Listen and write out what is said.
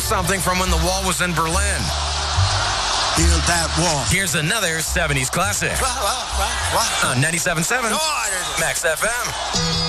something from when the wall was in Berlin. Build that wall. Here's another 70s classic. On 97.7 Max FM.